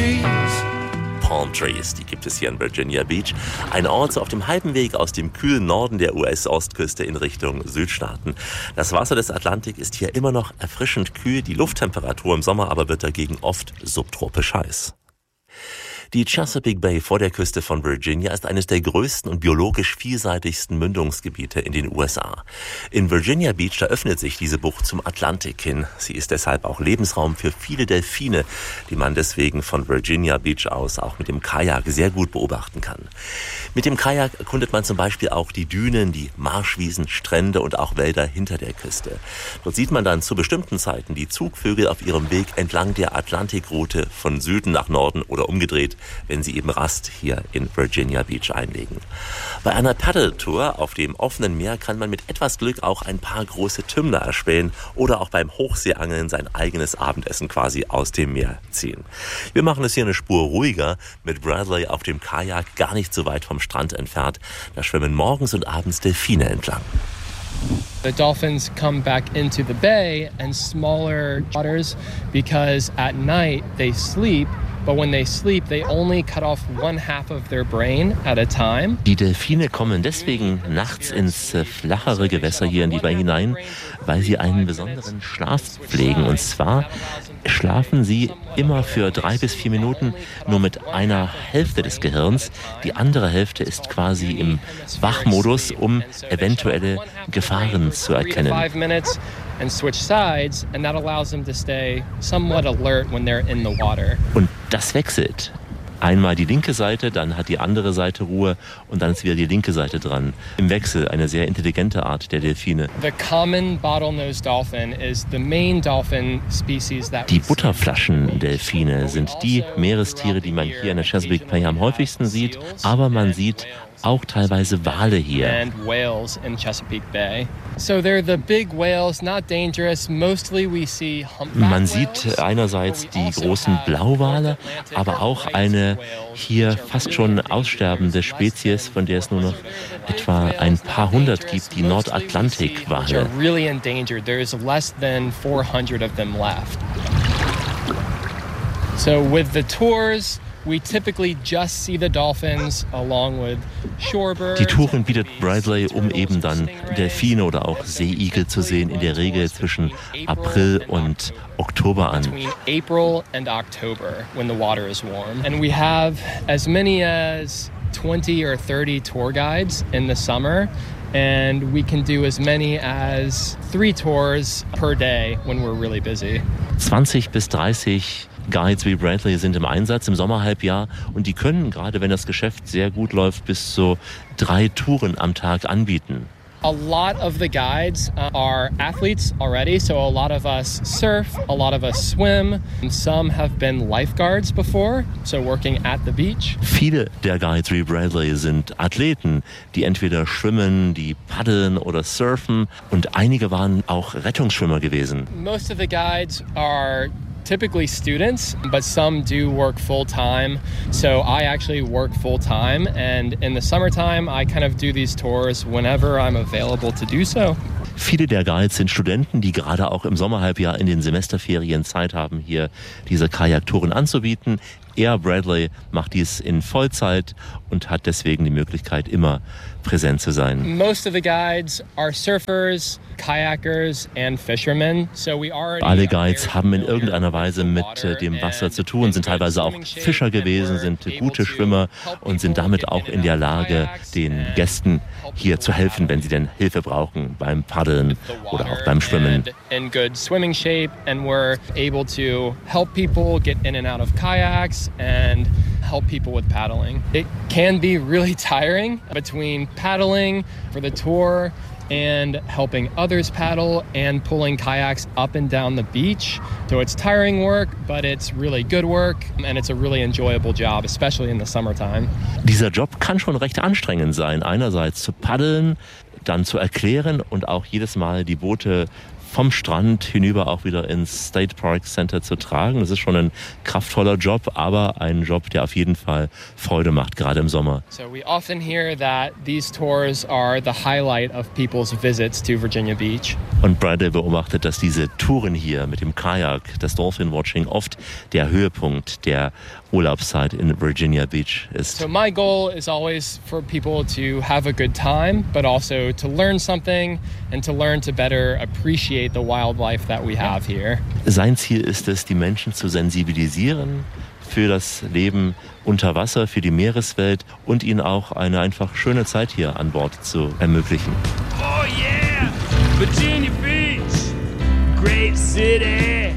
Palm Trees, die gibt es hier in Virginia Beach. Ein Ort so auf dem halben Weg aus dem kühlen Norden der US-Ostküste in Richtung Südstaaten. Das Wasser des Atlantik ist hier immer noch erfrischend kühl, die Lufttemperatur im Sommer aber wird dagegen oft subtropisch heiß. Die Chesapeake Bay vor der Küste von Virginia ist eines der größten und biologisch vielseitigsten Mündungsgebiete in den USA. In Virginia Beach, da öffnet sich diese Bucht zum Atlantik hin. Sie ist deshalb auch Lebensraum für viele Delfine, die man deswegen von Virginia Beach aus auch mit dem Kajak sehr gut beobachten kann. Mit dem Kajak erkundet man zum Beispiel auch die Dünen, die Marschwiesen, Strände und auch Wälder hinter der Küste. Dort sieht man dann zu bestimmten Zeiten die Zugvögel auf ihrem Weg entlang der Atlantikroute von Süden nach Norden oder umgedreht, wenn sie eben Rast hier in Virginia Beach einlegen. Bei einer Paddeltour auf dem offenen Meer kann man mit etwas Glück auch ein paar große Tümmler erspähen oder auch beim Hochseeangeln sein eigenes Abendessen quasi aus dem Meer ziehen. Wir machen es hier eine Spur ruhiger mit Bradley auf dem Kajak, gar nicht so weit vom Strand entfernt. Da schwimmen morgens und abends Delfine entlang. The dolphins come back into the bay and smaller waters because at night they sleep. But when they sleep, they only cut off one half of their brain at a time. Die Delfine kommen deswegen nachts ins flachere Gewässer hier in die Bay hinein, weil sie einen besonderen Schlaf pflegen. Und zwar schlafen sie immer für 3 bis 4 Minuten nur mit einer Hälfte des Gehirns. Die andere Hälfte ist quasi im Wachmodus, um eventuelle Gefahren zu erkennen. And switch sides, and that allows them to stay somewhat alert when they're in the water. Und das wechselt. Einmal die linke Seite, dann hat die andere Seite Ruhe und dann ist wieder die linke Seite dran. Im Wechsel eine sehr intelligente Art der Delfine. The common bottlenose dolphin is the main dolphin species that Die Butterflaschendelfine sind die Meerestiere, die man hier in der Chesapeake Bay am häufigsten sieht, aber man sieht auch teilweise Wale hier. And whales in Chesapeake Bay. So they're the big whales, not dangerous. Mostly we see humpback Man sieht einerseits die großen Blauwale, aber auch eine hier fast schon aussterbende Spezies, von der es nur noch etwa ein paar hundert gibt, die Nordatlantikwale. Really endangered. There's less than 400 of them left. So with the tours, we typically just see the dolphins along with shorebirds. Die Touren bietet Bradley, um eben dann Delfine oder auch Seeigel zu sehen, in der Regel zwischen April und Oktober an. Between April and October when the water is warm. And we have as many as 20 or 30 tour guides in the summer. And we can do as many as 3 tours per day when we're really busy. 20 bis 30 Guides wie Bradley sind im Einsatz im Sommerhalbjahr und die können, gerade wenn das Geschäft sehr gut läuft, bis zu 3 Touren am Tag anbieten. A lot of the guides are athletes already, so a lot of us surf, a lot of us swim. Some have been lifeguards before, so working at the beach. Viele der Guides wie Bradley sind Athleten, die entweder schwimmen, die paddeln oder surfen und einige waren auch Rettungsschwimmer gewesen. Most of the guides are typically students, but some do work full-time. So I actually work full-time, and in the summertime I kind of do these tours whenever I'm available to do so. Viele der Guides sind Studenten, die gerade auch im Sommerhalbjahr in den Semesterferien Zeit haben, hier diese Kajaktouren anzubieten. Er, Bradley, macht dies in Vollzeit und hat deswegen die Möglichkeit, immer präsent zu sein. Most of the guides are surfers, kayakers and fishermen. So we already Alle Guides haben in irgendeiner Weise mit dem Wasser zu tun, sind teilweise auch Fischer gewesen, sind gute Schwimmer und sind damit auch in der Lage, den Gästen hier zu helfen, wenn sie denn Hilfe brauchen beim Paddeln oder auch beim Schwimmen. In good swimming shape, and we're able to help people get in and out of kayaks and help people with paddling. It can be really tiring between paddling for the tour and helping others paddle and pulling kayaks up and down the beach. So it's tiring work, but it's really good work and it's a really enjoyable job, especially in the summertime. Dieser Job kann schon recht anstrengend sein. Einerseits zu paddeln, dann zu erklären und auch jedes Mal die Boote vom Strand hinüber auch wieder ins State Park Center zu tragen. Das ist schon ein kraftvoller Job, aber ein Job, der auf jeden Fall Freude macht, gerade im Sommer. So we often hear that these tours are the highlight of people's visits to Virginia Beach. Und Bradley beobachtet, dass diese Touren hier mit dem Kajak, das Dolphin Watching, oft der Höhepunkt der Urlaubszeit in Virginia Beach ist. So my goal is always for people to have a good time, but also to learn something and to learn to better appreciate the wildlife that we have here. Sein Ziel ist es, die Menschen zu sensibilisieren für das Leben unter Wasser, für die Meereswelt und ihnen auch eine einfach schöne Zeit hier an Bord zu ermöglichen. Oh yeah, Virginia Beach, great city,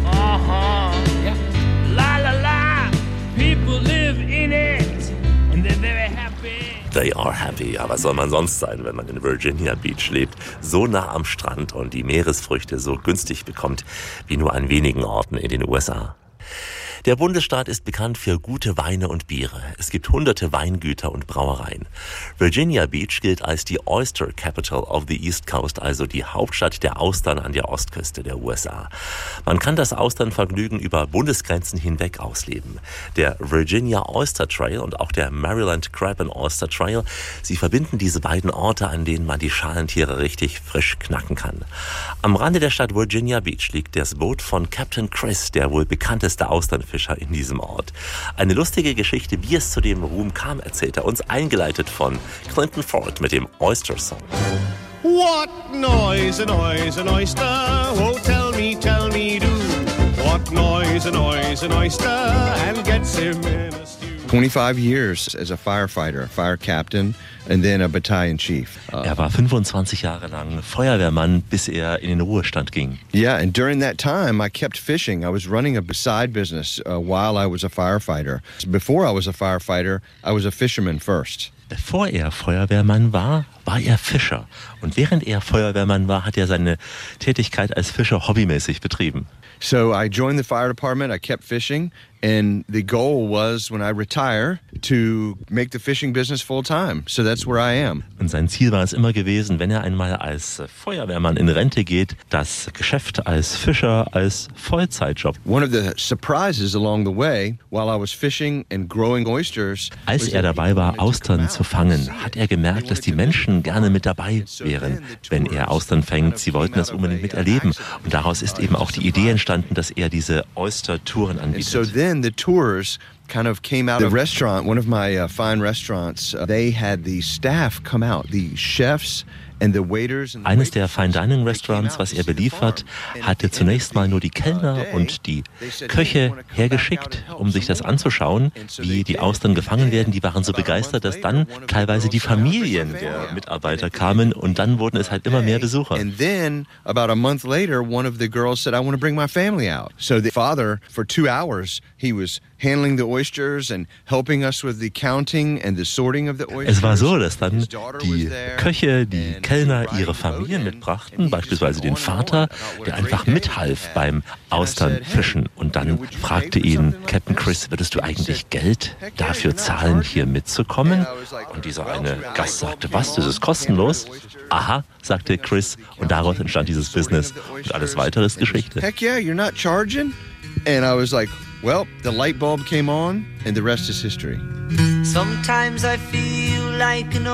Yeah. la la la, people live in it and they're very happy. They are happy. Ja, was soll man sonst sein, wenn man in Virginia Beach lebt, so nah am Strand und die Meeresfrüchte so günstig bekommt wie nur an wenigen Orten in den USA. Der Bundesstaat ist bekannt für gute Weine und Biere. Es gibt hunderte Weingüter und Brauereien. Virginia Beach gilt als die Oyster Capital of the East Coast, also die Hauptstadt der Austern an der Ostküste der USA. Man kann das Austernvergnügen über Bundesgrenzen hinweg ausleben. Der Virginia Oyster Trail und auch der Maryland Crab and Oyster Trail, sie verbinden diese beiden Orte, an denen man die Schalentiere richtig frisch knacken kann. Am Rande der Stadt Virginia Beach liegt das Boot von Captain Chris, der wohl bekannteste Austernfischer in diesem Ort. Eine lustige Geschichte, wie es zu dem Ruhm kam, erzählt er uns, eingeleitet von Clinton Ford mit dem Oyster Song. What noise an oyster? Oh, tell me, do. What noise an oyster? And gets him in a stew. 25 years as a firefighter, fire captain, and then a battalion chief. Er war 25 Jahre lang Feuerwehrmann, bis er in den Ruhestand ging. Yeah, and during that time, I kept fishing. I was running a side business while I was a firefighter. Before I was a firefighter, I was a fisherman first. Bevor er Feuerwehrmann war er Fischer. Und während er Feuerwehrmann war, hat er seine Tätigkeit als Fischer hobbymäßig betrieben. So I joined the fire department, I kept fishing, and the goal was when I retire to make the fishing business full time. So that's where I am. Und sein Ziel war es immer gewesen, wenn er einmal als Feuerwehrmann in Rente geht, das Geschäft als Fischer als Vollzeitjob. One of the surprises along the way, while I was fishing and growing oysters, Als er dabei war, Austern zu fangen, hat er gemerkt, dass die Menschen gerne mit dabei wären, wenn er Austern fängt. Sie wollten das unbedingt miterleben. Und daraus ist eben auch die Idee entstanden, dass er diese Oyster-Touren anbietet. so then the tours kind of came out of the restaurant, one of my fine restaurants. They had the staff come out, the chefs and the waiters. Eines der Fine Dining Restaurants, was er beliefert, hatte zunächst mal nur die Kellner und die Köche hergeschickt, um sich das anzuschauen, wie die Austern gefangen werden. Die waren so begeistert, dass dann teilweise die Familien der Mitarbeiter kamen und dann wurden es halt immer mehr Besucher. And then about a month later, one of the girls said, I want to bring my family out. So the father, for 2 hours, he was handling the oysters and helping us with the counting and the sorting of the oysters. Es war so, dass dann die Köche, die Kellner ihre Familien mitbrachten, beispielsweise den Vater, der einfach mithalf beim Austernfischen. Und dann fragte ihn Captain Chris, würdest du eigentlich Geld dafür zahlen, hier mitzukommen? Und dieser eine Gast sagte, was, das ist kostenlos? Aha, sagte Chris, und daraus entstand dieses Business. Und alles weitere ist Geschichte. Heck yeah, you're not charging? And I was like, well, the light bulb came on and the rest is history. Sometimes I feel like an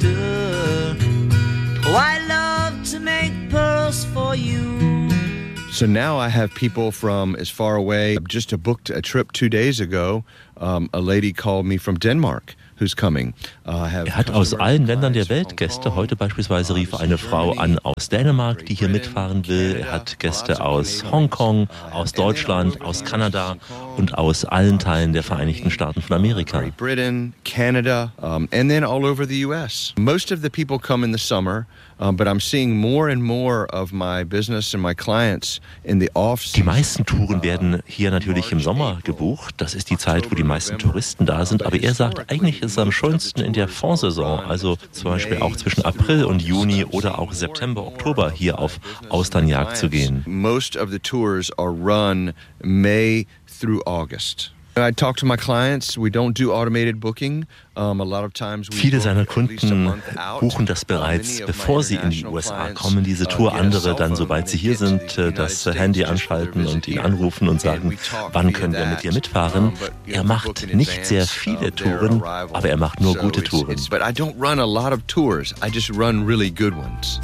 oyster. Oh, I love to make pearls for you. So now I have people from as far away. Just booked a trip 2 days ago. A lady called me from Denmark. Who's coming. Er hat aus allen Ländern der Welt Gäste. Heute beispielsweise rief eine Frau an aus Dänemark, die hier mitfahren will. Er hat Gäste aus Hongkong, aus Deutschland, aus Kanada und aus allen Teilen der Vereinigten Staaten von Amerika. Great Britain, Canada, and then all over the U.S. Most of the people come in the summer, but I'm seeing more and more of my business and my clients in the off-season. Die meisten Touren werden hier natürlich im Sommer gebucht. Das ist die Zeit, wo die meisten Touristen da sind. Aber er sagt, eigentlich ist es am schönsten in der Fondsaison, also zum Beispiel auch zwischen April und Juni oder auch September, Oktober hier auf Austernjagd zu gehen. Most of the tours are run May through August. I talk to my clients. We don't do automated booking. A lot of times we Viele seiner book at least a Kunden month out. buchen das bereits, bevor sie in die USA kommen, diese Tour. Andere dann, sobald sie hier sind, das Handy anschalten und ihn anrufen und sagen, wann können wir mit dir mitfahren? Er macht nicht sehr viele Touren, aber er macht nur gute Touren. But I don't run a lot of tours. I just run really good ones.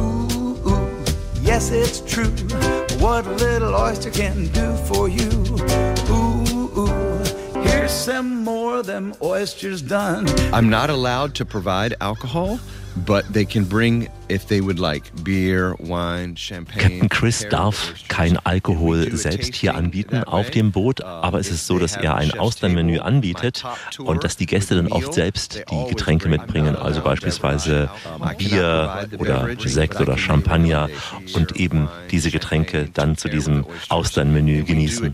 Yes, it's true. What a little oyster can do for you. Here's some more them oysters done. I'm not allowed to provide alcohol, but they can bring, if they would like, beer, wine, champagne. Captain Chris darf kein Alkohol selbst hier anbieten auf dem Boot, aber es ist so, dass er ein Austernmenü anbietet und dass die Gäste dann oft selbst die Getränke mitbringen, also beispielsweise Bier oder Sekt oder Champagner und eben diese Getränke dann zu diesem Austernmenü genießen.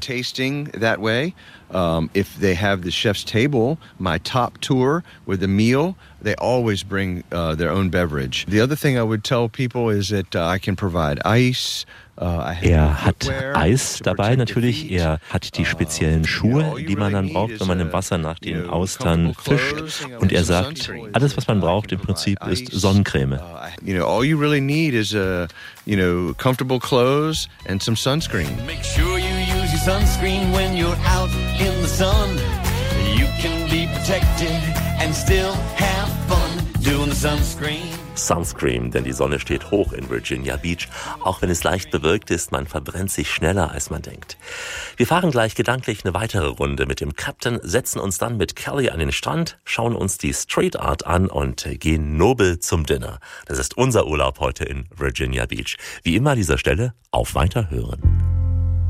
If they have the chef's table, my top tour with a meal, they always bring their own beverage. The other thing I would tell people is that I can provide ice. Er hat Eis dabei natürlich, er hat die speziellen Schuhe, die man dann braucht, wenn man im Wasser nach den Austern fischt. Und er sagt, alles, was man braucht im Prinzip, ist Sonnencreme. All you really need is comfortable clothes and some sunscreen. Make sure you use your sunscreen when you're out in the sun. You can be protected and still have fun doing the sunscreen. Sunscreen, denn die Sonne steht hoch in Virginia Beach. Auch wenn es leicht bewölkt ist, man verbrennt sich schneller, als man denkt. Wir fahren gleich gedanklich eine weitere Runde mit dem Captain, setzen uns dann mit Kelly an den Strand, schauen uns die Street Art an und gehen nobel zum Dinner. Das ist unser Urlaub heute in Virginia Beach. Wie immer an dieser Stelle, auf Weiterhören.